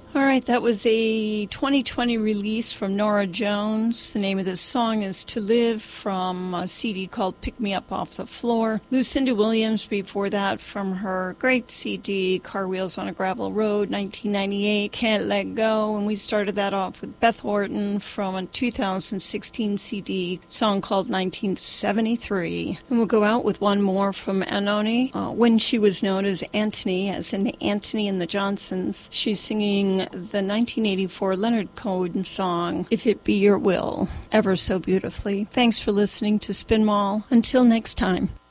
All right, that was a 2020 release from Nora Jones. The name of this song is To Live from a CD called Pick Me Up Off the Floor. Lucinda Williams before that from her great CD, Car Wheels on a Gravel Road, 1998, Can't Let Go. And we started that off with Beth Orton from a 2016 CD, song called 1973. And we'll go out with one more from Anoni. When she was known as Antony, as in Antony and the Johnsons, she's singing the 1984 Leonard Cohen song, If It Be Your Will, ever so beautifully. Thanks for listening to Spin Mall. Until next time.